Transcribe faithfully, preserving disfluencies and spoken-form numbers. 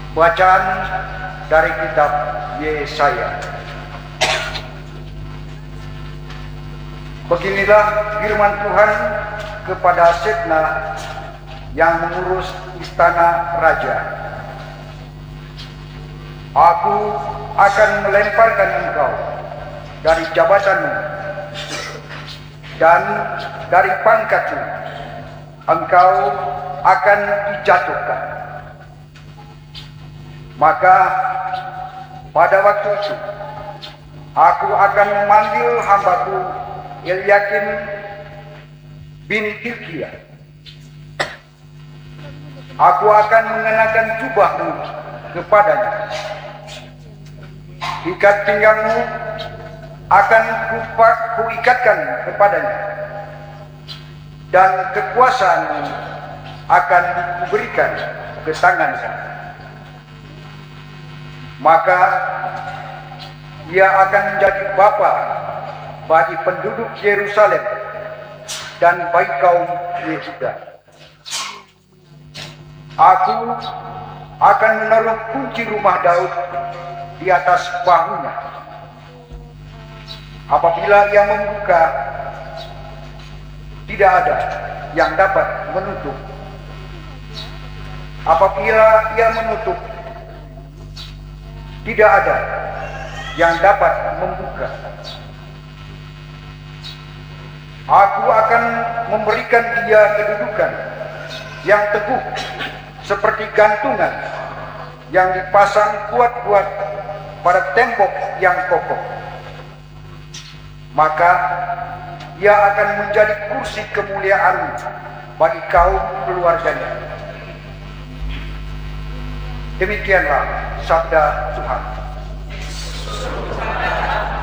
Bacaan dari kitab Yesaya. Beginilah firman Tuhan kepada Setna yang mengurus istana raja. Aku akan melemparkan engkau dari jabatanmu dan dari pangkatmu. Engkau akan dijatuhkan. Maka pada waktu itu aku akan memanggil hambaku Eliakim bin Hilkiah. Aku akan mengenakan jubahmu kepadanya. Ikat pinggangmu akan kupak kuikatkan kepadanya, dan kekuasaanmu akan kuberikan ke tangannya. Maka ia akan menjadi bapa bagi penduduk Yerusalem dan bagi kaum Yehuda. Aku akan menaruh kunci rumah Daud di atas bahunya. Apabila ia membuka, tidak ada yang dapat menutup. Apabila ia menutup, tidak ada yang dapat membuka. Aku akan memberikan dia kedudukan yang teguh seperti gantungan yang dipasang kuat-kuat pada tembok yang kokoh. Maka ia akan menjadi kursi kemuliaan bagi kaum keluarganya. Demikianlah sabda Tuhan.